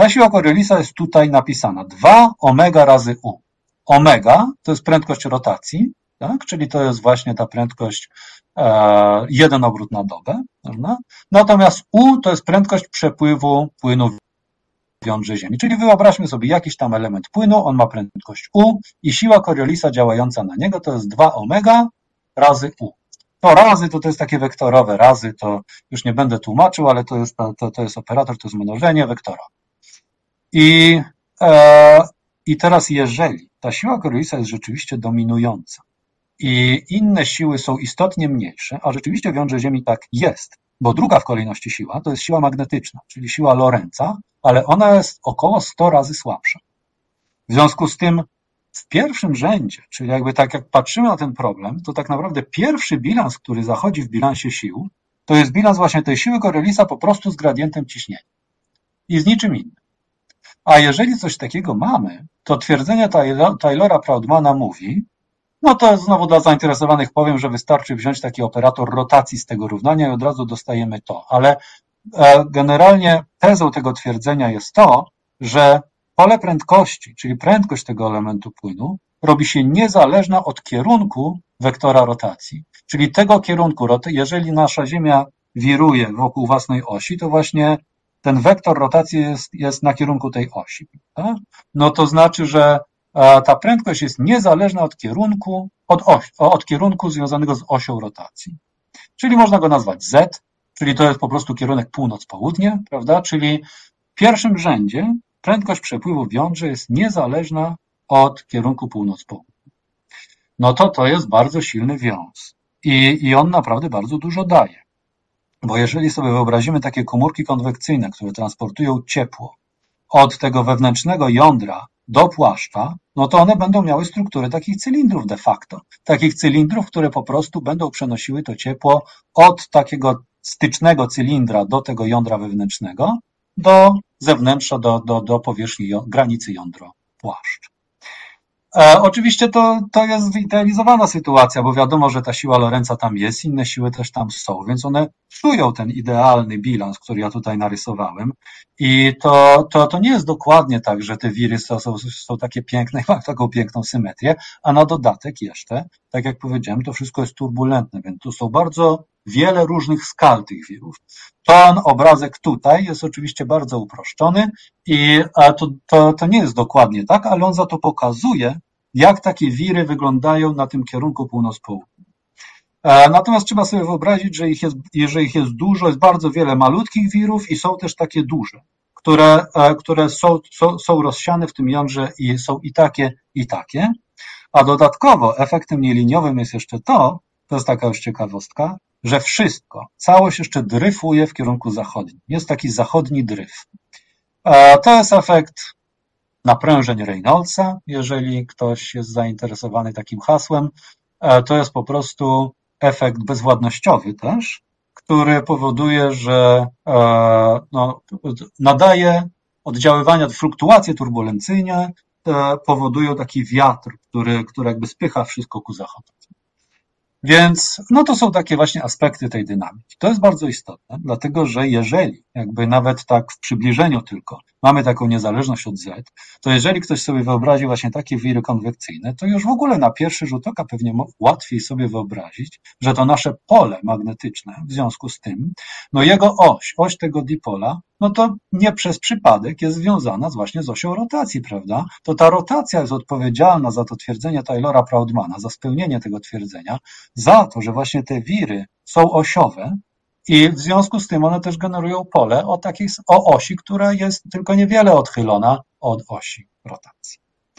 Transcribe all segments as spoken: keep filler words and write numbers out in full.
ta siła Coriolisa jest tutaj napisana dwa omega razy U. Omega to jest prędkość rotacji, tak? Czyli to jest właśnie ta prędkość e, jeden obrót na dobę. Prawda? Natomiast U to jest prędkość przepływu płynu w jądrze Ziemi. Czyli wyobraźmy sobie jakiś tam element płynu, on ma prędkość U i siła Coriolisa działająca na niego to jest dwa omega razy U. To razy to, to jest takie wektorowe, razy to już nie będę tłumaczył, ale to jest, to, to jest operator, to jest mnożenie wektorowe. I, e, I teraz jeżeli ta siła Coriolisa jest rzeczywiście dominująca i inne siły są istotnie mniejsze, a rzeczywiście w jądrze Ziemi tak jest, bo druga w kolejności siła to jest siła magnetyczna, czyli siła Lorentza, ale ona jest około sto razy słabsza. W związku z tym w pierwszym rzędzie, czyli jakby tak jak patrzymy na ten problem, to tak naprawdę pierwszy bilans, który zachodzi w bilansie sił, to jest bilans właśnie tej siły Coriolisa po prostu z gradientem ciśnienia i z niczym innym. A jeżeli coś takiego mamy, to twierdzenie Taylora-Proudmana mówi, no to znowu dla zainteresowanych powiem, że wystarczy wziąć taki operator rotacji z tego równania i od razu dostajemy to. Ale generalnie tezą tego twierdzenia jest to, że pole prędkości, czyli prędkość tego elementu płynu, robi się niezależna od kierunku wektora rotacji. Czyli tego kierunku, jeżeli nasza Ziemia wiruje wokół własnej osi, to właśnie ten wektor rotacji jest, jest na kierunku tej osi. Tak? No to znaczy, że ta prędkość jest niezależna od kierunku, od, osi, od kierunku związanego z osią rotacji. Czyli można go nazwać Z, czyli to jest po prostu kierunek północ-południe, prawda? Czyli w pierwszym rzędzie prędkość przepływu w jądrze jest niezależna od kierunku północ-południe. No to to jest bardzo silny wiąz i, i on naprawdę bardzo dużo daje. Bo jeżeli sobie wyobrazimy takie komórki konwekcyjne, które transportują ciepło od tego wewnętrznego jądra do płaszcza, no to one będą miały strukturę takich cylindrów de facto. Takich cylindrów, które po prostu będą przenosiły to ciepło od takiego stycznego cylindra do tego jądra wewnętrznego do zewnętrza, do, do, do powierzchni granicy jądro-płaszcz. E, oczywiście to, to jest wyidealizowana sytuacja, bo wiadomo, że ta siła Lorentza tam jest, inne siły też tam są, więc one czują ten idealny bilans, który ja tutaj narysowałem i to, to, to nie jest dokładnie tak, że te wiry są, są, są takie piękne i mają taką piękną symetrię, a na dodatek jeszcze, tak jak powiedziałem, to wszystko jest turbulentne, więc tu są bardzo wiele różnych skal tych wirów. Ten obrazek tutaj jest oczywiście bardzo uproszczony i to, to, to nie jest dokładnie tak, ale on za to pokazuje, jak takie wiry wyglądają na tym kierunku północ-południe. Natomiast trzeba sobie wyobrazić, że ich jest, że ich jest dużo, jest bardzo wiele malutkich wirów i są też takie duże, które, które są, są, są rozsiane w tym jądrze i są i takie, i takie. A dodatkowo efektem nieliniowym jest jeszcze to, to jest taka już ciekawostka, że wszystko, całość jeszcze dryfuje w kierunku zachodnim. Jest taki zachodni dryf. To jest efekt naprężeń Reynoldsa, jeżeli ktoś jest zainteresowany takim hasłem. To jest po prostu efekt bezwładnościowy też, który powoduje, że no, nadaje oddziaływania, fluktuacje turbulencyjne powodują taki wiatr, który, który jakby spycha wszystko ku zachodowi. Więc no to są takie właśnie aspekty tej dynamiki. To jest bardzo istotne, dlatego że jeżeli jakby nawet tak w przybliżeniu tylko mamy taką niezależność od Z, to jeżeli ktoś sobie wyobrazi właśnie takie wiry konwekcyjne, to już w ogóle na pierwszy rzut oka pewnie łatwiej sobie wyobrazić, że to nasze pole magnetyczne w związku z tym, no jego oś, oś tego dipola, no to nie przez przypadek jest związana właśnie z osią rotacji, prawda? To ta rotacja jest odpowiedzialna za to twierdzenie Taylora-Proudmana, za spełnienie tego twierdzenia, za to, że właśnie te wiry są osiowe i w związku z tym one też generują pole o takiej o osi, która jest tylko niewiele odchylona od osi rotacji.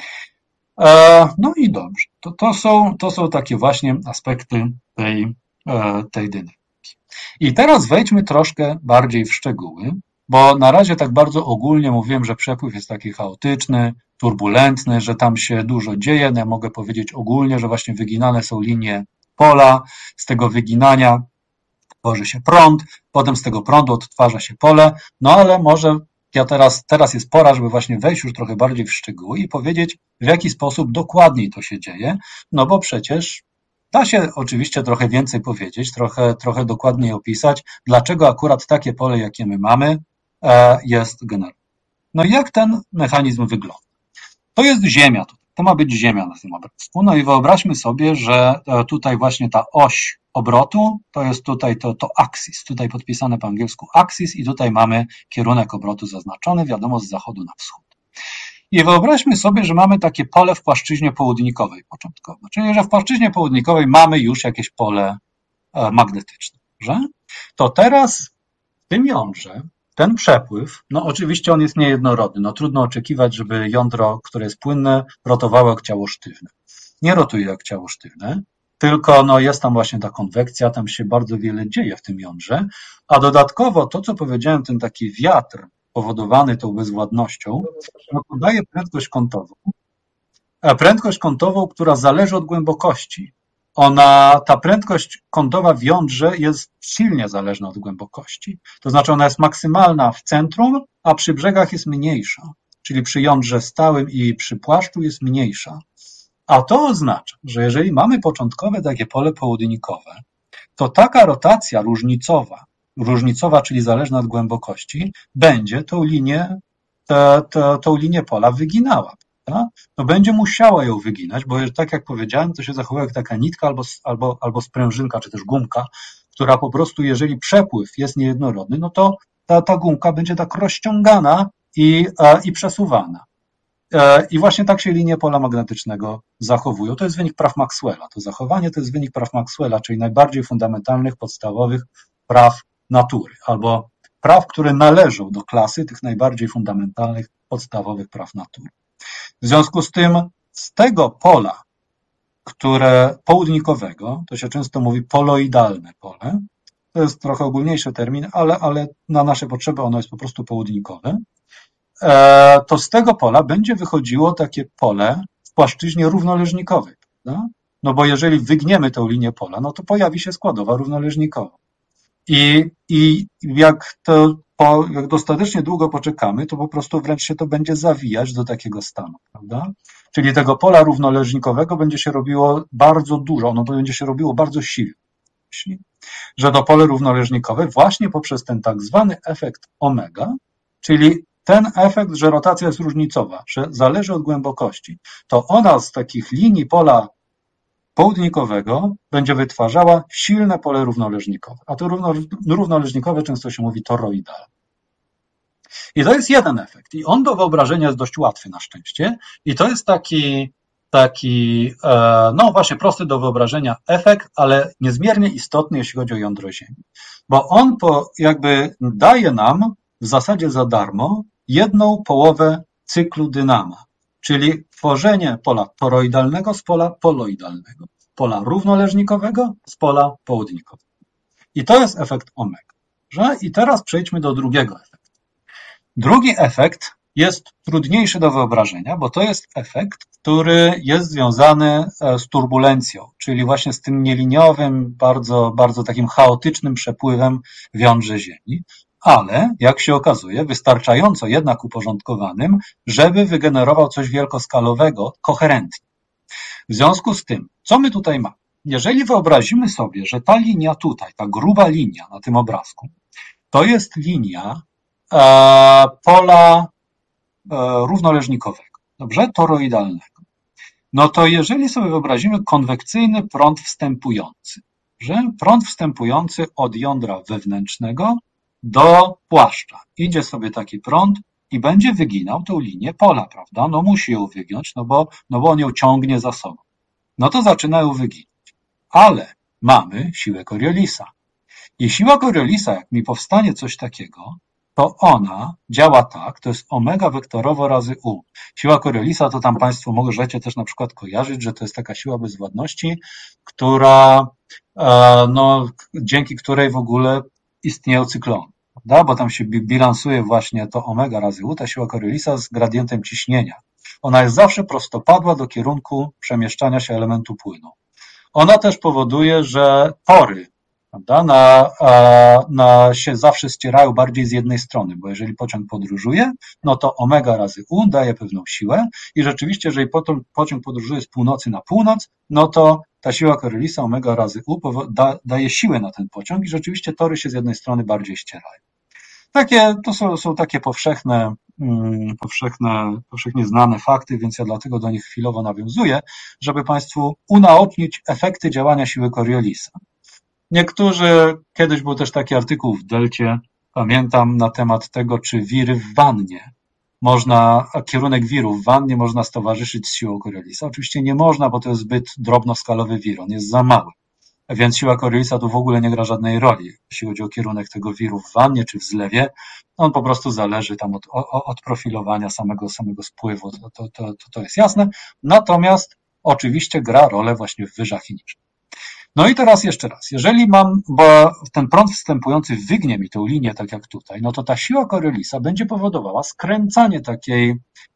E, no i dobrze, to, to, są, to są takie właśnie aspekty tej, e, tej dynamiki. I teraz wejdźmy troszkę bardziej w szczegóły, bo na razie tak bardzo ogólnie mówiłem, że przepływ jest taki chaotyczny, turbulentny, że tam się dużo dzieje. No ja mogę powiedzieć ogólnie, że właśnie wyginane są linie pola, z tego wyginania tworzy się prąd, potem z tego prądu odtwarza się pole, no ale może ja teraz, teraz jest pora, żeby właśnie wejść już trochę bardziej w szczegóły i powiedzieć, w jaki sposób dokładniej to się dzieje, no bo przecież da się oczywiście trochę więcej powiedzieć, trochę, trochę dokładniej opisać, dlaczego akurat takie pole, jakie my mamy, jest generowane. No i jak ten mechanizm wygląda? To jest Ziemia, to ma być Ziemia na tym obrazku. No i wyobraźmy sobie, że tutaj właśnie ta oś obrotu to jest tutaj to, to axis, tutaj podpisane po angielsku axis i tutaj mamy kierunek obrotu zaznaczony, wiadomo, z zachodu na wschód. I wyobraźmy sobie, że mamy takie pole w płaszczyźnie południkowej początkowo, czyli że w płaszczyźnie południkowej mamy już jakieś pole magnetyczne, że? To teraz w tym jądrze ten przepływ, no oczywiście on jest niejednorodny, no trudno oczekiwać, żeby jądro, które jest płynne, rotowało jak ciało sztywne. Nie rotuje jak ciało sztywne, tylko no jest tam właśnie ta konwekcja, tam się bardzo wiele dzieje w tym jądrze, a dodatkowo to, co powiedziałem, ten taki wiatr powodowany tą bezwładnością, no to daje prędkość kątową, a prędkość kątową, która zależy od głębokości. Ona, ta prędkość kątowa w jądrze jest silnie zależna od głębokości. To znaczy ona jest maksymalna w centrum, a przy brzegach jest mniejsza. Czyli przy jądrze stałym i przy płaszczu jest mniejsza. A to oznacza, że jeżeli mamy początkowe takie pole południkowe, to taka rotacja różnicowa, różnicowa, czyli zależna od głębokości, będzie tą linię, te, te, tą linię pola wyginała. To będzie musiała ją wyginać, bo tak jak powiedziałem, to się zachowuje jak taka nitka albo, albo, albo sprężynka, czy też gumka, która po prostu, jeżeli przepływ jest niejednorodny, no to ta, ta gumka będzie tak rozciągana i, i przesuwana. I właśnie tak się linie pola magnetycznego zachowują. To jest wynik praw Maxwella. To zachowanie to jest wynik praw Maxwella, czyli najbardziej fundamentalnych, podstawowych praw natury, albo praw, które należą do klasy tych najbardziej fundamentalnych, podstawowych praw natury. W związku z tym, z tego pola, które południkowego, to się często mówi poloidalne pole, to jest trochę ogólniejszy termin, ale, ale na nasze potrzeby ono jest po prostu południkowe, to z tego pola będzie wychodziło takie pole w płaszczyźnie równoleżnikowej, prawda? No bo jeżeli wygniemy tę linię pola, no to pojawi się składowa równoleżnikowa. I, i jak to po, jak dostatecznie długo poczekamy, to po prostu wręcz się to będzie zawijać do takiego stanu, prawda? Czyli tego pola równoleżnikowego będzie się robiło bardzo dużo, ono będzie się robiło bardzo silnie, że to pole równoleżnikowe właśnie poprzez ten tak zwany efekt omega, czyli ten efekt, że rotacja jest różnicowa, że zależy od głębokości, to ona z takich linii pola południkowego będzie wytwarzała silne pole równoleżnikowe, a to równoleżnikowe często się mówi toroidalne. I to jest jeden efekt i on do wyobrażenia jest dość łatwy na szczęście i to jest taki, taki no właśnie prosty do wyobrażenia efekt, ale niezmiernie istotny, jeśli chodzi o jądro Ziemi, bo on po, jakby daje nam w zasadzie za darmo jedną połowę cyklu dynama, czyli tworzenie pola toroidalnego z pola poloidalnego, pola równoleżnikowego z pola południkowego. I to jest efekt omega. Że? I teraz przejdźmy do drugiego efektu. Drugi efekt jest trudniejszy do wyobrażenia, bo to jest efekt, który jest związany z turbulencją, czyli właśnie z tym nieliniowym, bardzo, bardzo takim chaotycznym przepływem w jądrze Ziemi, ale jak się okazuje, wystarczająco jednak uporządkowanym, żeby wygenerował coś wielkoskalowego, koherentnie. W związku z tym, co my tutaj mamy? Jeżeli wyobrazimy sobie, że ta linia tutaj, ta gruba linia na tym obrazku, to jest linia e, pola e, równoleżnikowego, dobrze? Toroidalnego. No to jeżeli sobie wyobrazimy konwekcyjny prąd wstępujący, że prąd wstępujący od jądra wewnętrznego do płaszcza. Idzie sobie taki prąd i będzie wyginał tę linię pola, prawda? No musi ją wygiąć, no bo, no bo on ją ciągnie za sobą. No to zaczyna ją wyginać. Ale mamy siłę Coriolisa. I siła Coriolisa, jak mi powstanie coś takiego, to ona działa tak, to jest omega wektorowo razy U. Siła Coriolisa to tam Państwo możecie też na przykład kojarzyć, że to jest taka siła bezwładności, która, no, dzięki której w ogóle istnieją cyklony, prawda? Bo tam się bilansuje właśnie to omega razy U, ta siła Coriolisa z gradientem ciśnienia. Ona jest zawsze prostopadła do kierunku przemieszczania się elementu płynu. Ona też powoduje, że tory, prawda, na, na się zawsze ścierają bardziej z jednej strony, bo jeżeli pociąg podróżuje, no to omega razy U daje pewną siłę i rzeczywiście, jeżeli pociąg podróżuje z północy na północ, no to ta siła Coriolisa omega razy U da, daje siłę na ten pociąg i rzeczywiście tory się z jednej strony bardziej ścierają. Takie, to są, są takie powszechne powszechne, powszechnie znane fakty, więc ja dlatego do nich chwilowo nawiązuję, żeby Państwu unaocznić efekty działania siły Coriolisa. Niektórzy, kiedyś był też taki artykuł w Delcie, pamiętam, na temat tego, czy wiry w wannie można, a kierunek wirów w wannie można stowarzyszyć z siłą Coriolisa. Oczywiście nie można, bo to jest zbyt drobnoskalowy wir, on jest za mały. Więc siła Coriolisa tu w ogóle nie gra żadnej roli, jeśli chodzi o kierunek tego wiru w wannie czy w zlewie. On po prostu zależy tam od, od profilowania samego, samego spływu, to, to, to, to jest jasne. Natomiast oczywiście gra rolę właśnie w wyżach i niżach. No i teraz jeszcze raz, jeżeli mam, bo ten prąd wstępujący wygnie mi tę linię, tak jak tutaj, no to ta siła Coriolisa będzie powodowała skręcanie takiej,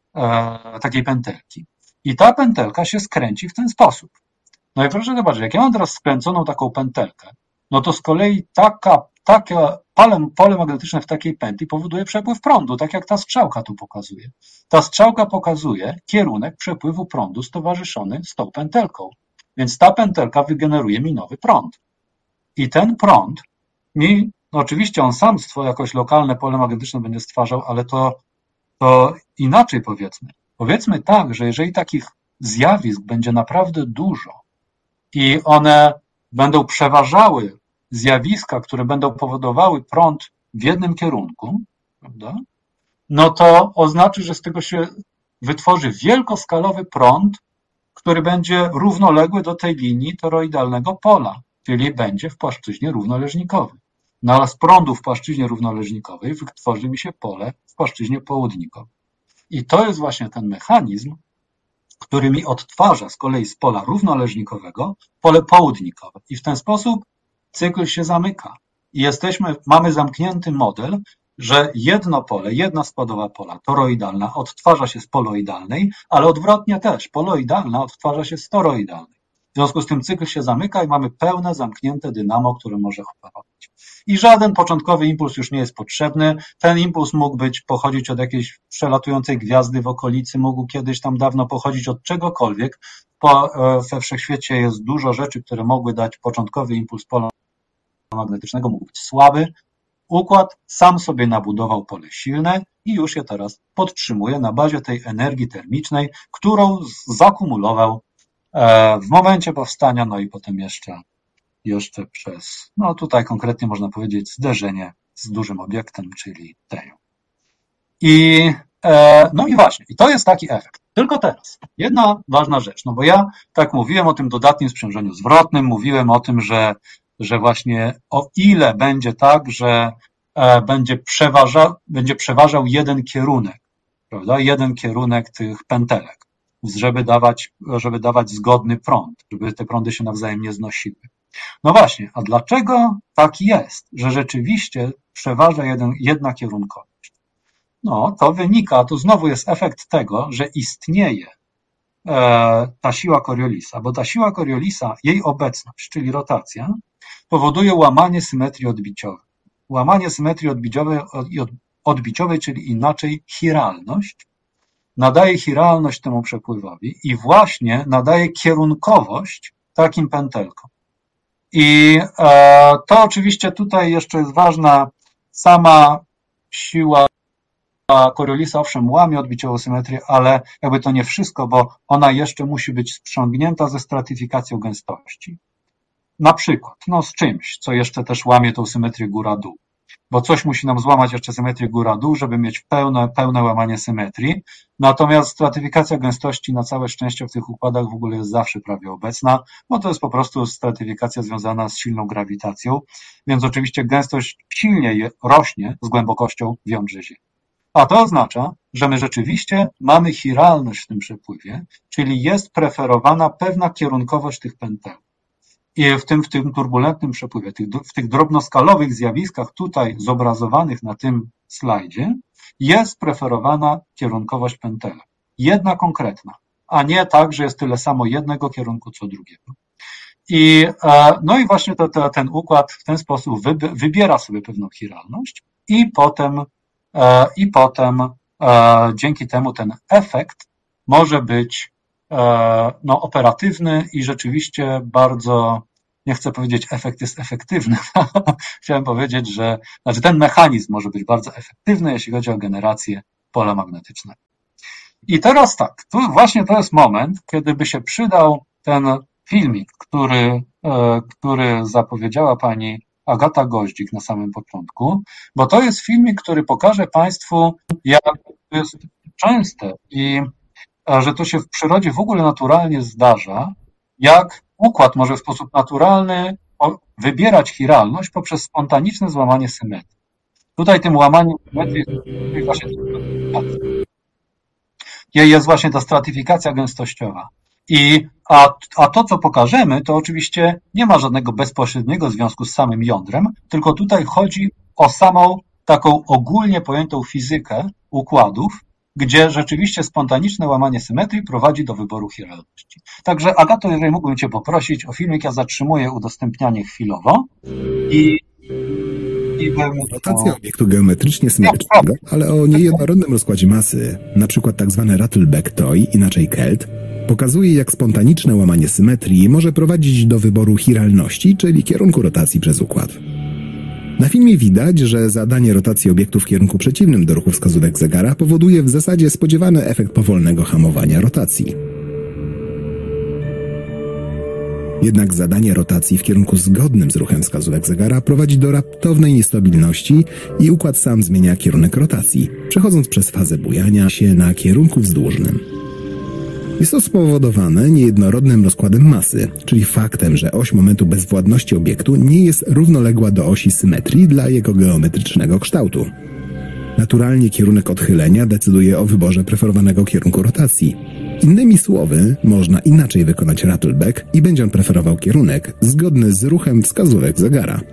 e, takiej pętelki. I ta pętelka się skręci w ten sposób. No i proszę zobaczyć, jak ja mam teraz skręconą taką pętelkę, no to z kolei taka, takie pole, pole magnetyczne w takiej pętli powoduje przepływ prądu, tak jak ta strzałka tu pokazuje. Ta strzałka pokazuje kierunek przepływu prądu stowarzyszony z tą pętelką. Więc ta pętelka wygeneruje mi nowy prąd. I ten prąd mi, no oczywiście on sam jakoś lokalne pole magnetyczne będzie stwarzał, ale to, to inaczej powiedzmy. Powiedzmy tak, że jeżeli takich zjawisk będzie naprawdę dużo i one będą przeważały zjawiska, które będą powodowały prąd w jednym kierunku, prawda? No to oznacza, że z tego się wytworzy wielkoskalowy prąd, który będzie równoległy do tej linii toroidalnego pola, czyli będzie w płaszczyźnie równoleżnikowej. No ale z prądu w płaszczyźnie równoleżnikowej wytworzy mi się pole w płaszczyźnie południkowej. I to jest właśnie ten mechanizm, który mi odtwarza z kolei z pola równoleżnikowego pole południkowe. I w ten sposób cykl się zamyka. I jesteśmy, mamy zamknięty model, że jedno pole, jedna składowa pola toroidalna odtwarza się z poloidalnej, ale odwrotnie też, poloidalna odtwarza się z toroidalnej. W związku z tym cykl się zamyka i mamy pełne, zamknięte dynamo, które może operować. I żaden początkowy impuls już nie jest potrzebny. Ten impuls mógł być pochodzić od jakiejś przelatującej gwiazdy w okolicy, mógł kiedyś tam dawno pochodzić od czegokolwiek. Po, we wszechświecie jest dużo rzeczy, które mogły dać początkowy impuls pola magnetycznego, mógł być słaby. Układ sam sobie nabudował pole silne i już je teraz podtrzymuje na bazie tej energii termicznej, którą zakumulował w momencie powstania, no i potem jeszcze, jeszcze przez, no tutaj konkretnie można powiedzieć zderzenie z dużym obiektem, czyli Teją. I, no i właśnie, i to jest taki efekt. Tylko teraz, jedna ważna rzecz, no bo ja tak mówiłem o tym dodatnim sprzężeniu zwrotnym, mówiłem o tym, że że właśnie o ile będzie tak, że będzie przeważał, będzie przeważał jeden kierunek, prawda? Jeden kierunek tych pętelek, żeby dawać, żeby dawać zgodny prąd, żeby te prądy się nawzajem nie znosiły. No właśnie, a dlaczego tak jest, że rzeczywiście przeważa jeden, jedna kierunkowość? No, to wynika, to znowu jest efekt tego, że istnieje ta siła Coriolisa, bo ta siła Coriolisa, jej obecność, czyli rotacja, powoduje łamanie symetrii odbiciowej. Łamanie symetrii odbiciowej, odbiciowej, czyli inaczej chiralność, nadaje chiralność temu przepływowi i właśnie nadaje kierunkowość takim pętelkom. I e, to oczywiście tutaj jeszcze jest ważna sama siła Coriolisa, owszem, łamie odbiciową symetrię, ale jakby to nie wszystko, bo ona jeszcze musi być sprzęgnięta ze stratyfikacją gęstości. Na przykład, no z czymś, co jeszcze też łamie tą symetrię góra-dół. Bo coś musi nam złamać jeszcze symetrię góra-dół, żeby mieć pełne, pełne łamanie symetrii. Natomiast stratyfikacja gęstości na całe szczęście w tych układach w ogóle jest zawsze prawie obecna, bo to jest po prostu stratyfikacja związana z silną grawitacją. Więc oczywiście gęstość silniej rośnie z głębokością w jądrze Ziemi. A to oznacza, że my rzeczywiście mamy chiralność w tym przepływie, czyli jest preferowana pewna kierunkowość tych pętel. I w tym, w tym turbulentnym przepływie, tych, w tych drobnoskalowych zjawiskach tutaj zobrazowanych na tym slajdzie jest preferowana kierunkowość pętelek. Jedna konkretna, a nie tak, że jest tyle samo jednego kierunku, co drugiego. I, no i właśnie to, to, ten układ w ten sposób wybiera sobie pewną chiralność i potem, i potem dzięki temu ten efekt może być no, operatywny i rzeczywiście bardzo, nie chcę powiedzieć efekt jest efektywny, chciałem powiedzieć, że znaczy ten mechanizm może być bardzo efektywny, jeśli chodzi o generację pola magnetycznego. I teraz tak, tu właśnie to jest moment, kiedy by się przydał ten filmik, który, który zapowiedziała pani Agata Goździk na samym początku, bo to jest filmik, który pokaże Państwu, jak to jest częste i że to się w przyrodzie w ogóle naturalnie zdarza, jak układ może w sposób naturalny wybierać chiralność poprzez spontaniczne złamanie symetrii. Tutaj tym łamaniem symetrii jest właśnie jest właśnie ta stratyfikacja gęstościowa. I, a, a to, co pokażemy, to oczywiście nie ma żadnego bezpośredniego związku z samym jądrem, tylko tutaj chodzi o samą taką ogólnie pojętą fizykę układów, gdzie rzeczywiście spontaniczne łamanie symetrii prowadzi do wyboru chiralności. Także Agato, jeżeli mógłbym Cię poprosić o filmik, ja zatrzymuję udostępnianie chwilowo i rotacja obiektu geometrycznie symetrycznego, ale o niejednorodnym rozkładzie masy, np. tzw. Rattleback toy, inaczej Kelt, pokazuje, jak spontaniczne łamanie symetrii może prowadzić do wyboru chiralności, czyli kierunku rotacji przez układ. Na filmie widać, że zadanie rotacji obiektu w kierunku przeciwnym do ruchu wskazówek zegara powoduje w zasadzie spodziewany efekt powolnego hamowania rotacji. Jednak zadanie rotacji w kierunku zgodnym z ruchem wskazówek zegara prowadzi do raptownej niestabilności i układ sam zmienia kierunek rotacji, przechodząc przez fazę bujania się na kierunku wzdłużnym. Jest to spowodowane niejednorodnym rozkładem masy, czyli faktem, że oś momentu bezwładności obiektu nie jest równoległa do osi symetrii dla jego geometrycznego kształtu. Naturalnie kierunek odchylenia decyduje o wyborze preferowanego kierunku rotacji. Innymi słowy, można inaczej wykonać Rattleback i będzie on preferował kierunek zgodny z ruchem wskazówek zegara.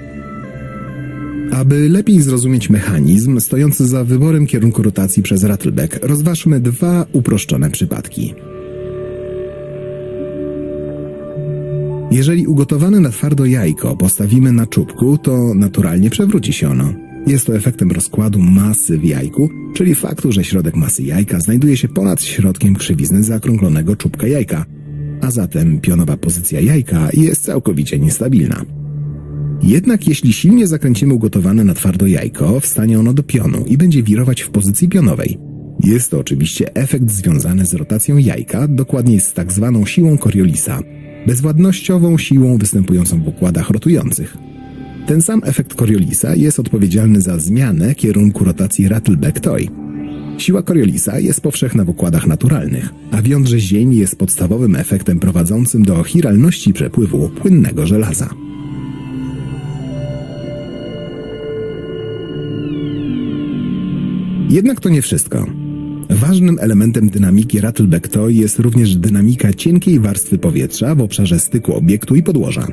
Aby lepiej zrozumieć mechanizm stojący za wyborem kierunku rotacji przez Rattleback, rozważmy dwa uproszczone przypadki. Jeżeli ugotowane na twardo jajko postawimy na czubku, to naturalnie przewróci się ono. Jest to efektem rozkładu masy w jajku, czyli faktu, że środek masy jajka znajduje się ponad środkiem krzywizny zaokrąglonego czubka jajka, a zatem pionowa pozycja jajka jest całkowicie niestabilna. Jednak jeśli silnie zakręcimy ugotowane na twardo jajko, wstanie ono do pionu i będzie wirować w pozycji pionowej. Jest to oczywiście efekt związany z rotacją jajka, dokładniej z tak zwaną siłą Coriolisa, bezwładnościową siłą występującą w układach rotujących. Ten sam efekt Coriolisa jest odpowiedzialny za zmianę kierunku rotacji Rattleback toy. Siła Coriolisa jest powszechna w układach naturalnych, a w jądrze ziemi jest podstawowym efektem prowadzącym do chiralności przepływu płynnego żelaza. Jednak to nie wszystko. Ważnym elementem dynamiki Rattleback toy jest również dynamika cienkiej warstwy powietrza w obszarze styku obiektu i podłoża.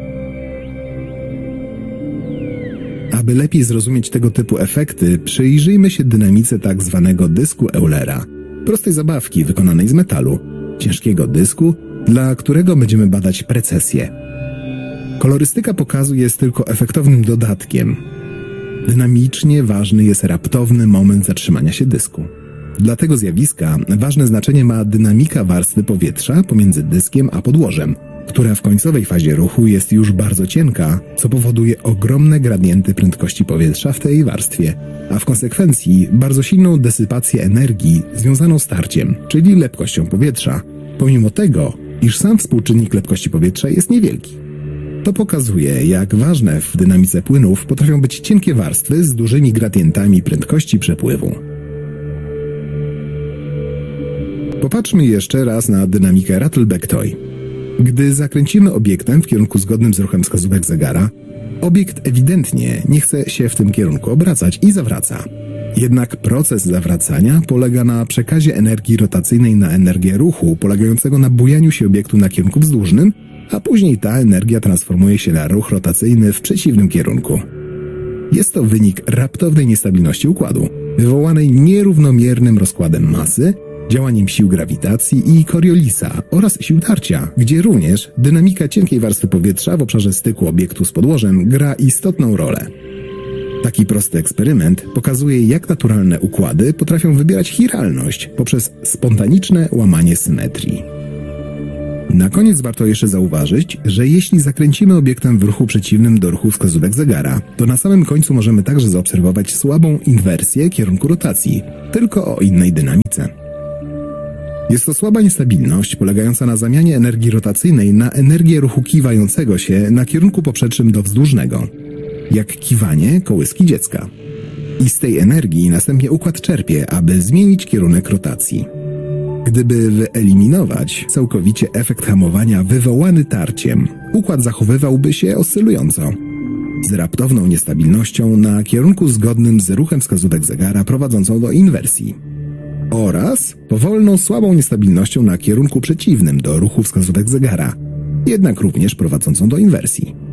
Aby lepiej zrozumieć tego typu efekty, przyjrzyjmy się dynamice tak zwanego dysku Eulera, prostej zabawki wykonanej z metalu, ciężkiego dysku, dla którego będziemy badać precesję. Kolorystyka pokazu jest tylko efektownym dodatkiem. Dynamicznie ważny jest raptowny moment zatrzymania się dysku. Dla tego zjawiska ważne znaczenie ma dynamika warstwy powietrza pomiędzy dyskiem a podłożem, która w końcowej fazie ruchu jest już bardzo cienka, co powoduje ogromne gradienty prędkości powietrza w tej warstwie, a w konsekwencji bardzo silną desypację energii związaną z tarciem, czyli lepkością powietrza, pomimo tego, iż sam współczynnik lepkości powietrza jest niewielki. To pokazuje, jak ważne w dynamice płynów potrafią być cienkie warstwy z dużymi gradientami prędkości przepływu. Popatrzmy jeszcze raz na dynamikę Rattleback toy. Gdy zakręcimy obiektem w kierunku zgodnym z ruchem wskazówek zegara, obiekt ewidentnie nie chce się w tym kierunku obracać i zawraca. Jednak proces zawracania polega na przekazie energii rotacyjnej na energię ruchu, polegającego na bujaniu się obiektu na kierunku wzdłużnym, a później ta energia transformuje się na ruch rotacyjny w przeciwnym kierunku. Jest to wynik raptownej niestabilności układu, wywołanej nierównomiernym rozkładem masy, działaniem sił grawitacji i Coriolisa oraz sił tarcia, gdzie również dynamika cienkiej warstwy powietrza w obszarze styku obiektu z podłożem gra istotną rolę. Taki prosty eksperyment pokazuje, jak naturalne układy potrafią wybierać chiralność poprzez spontaniczne łamanie symetrii. Na koniec warto jeszcze zauważyć, że jeśli zakręcimy obiektem w ruchu przeciwnym do ruchu wskazówek zegara, to na samym końcu możemy także zaobserwować słabą inwersję kierunku rotacji, tylko o innej dynamice. Jest to słaba niestabilność polegająca na zamianie energii rotacyjnej na energię ruchu kiwającego się na kierunku poprzecznym do wzdłużnego, jak kiwanie kołyski dziecka. I z tej energii następnie układ czerpie, aby zmienić kierunek rotacji. Gdyby wyeliminować całkowicie efekt hamowania wywołany tarciem, układ zachowywałby się oscylująco, z raptowną niestabilnością na kierunku zgodnym z ruchem wskazówek zegara prowadzącą do inwersji oraz powolną, słabą niestabilnością na kierunku przeciwnym do ruchu wskazówek zegara, jednak również prowadzącą do inwersji.